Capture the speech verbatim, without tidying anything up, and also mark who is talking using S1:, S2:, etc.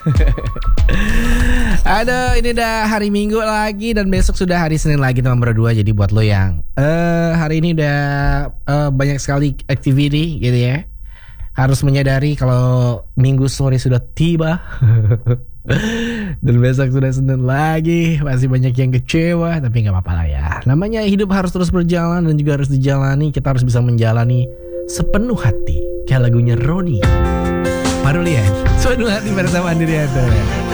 S1: Aduh, ini udah hari Minggu lagi dan besok sudah hari Senin lagi teman berdua. Jadi buat lo yang uh, hari ini udah uh, banyak sekali activity gitu ya, harus menyadari kalau Minggu sore sudah tiba. Dan besok sudah Senin lagi. Masih banyak yang kecewa, tapi gak apa-apa lah ya. Namanya hidup harus terus berjalan dan juga harus dijalani. Kita harus bisa menjalani sepenuh hati, kayak lagunya Roni Marulian, sepenuh hati bersama Andrianto.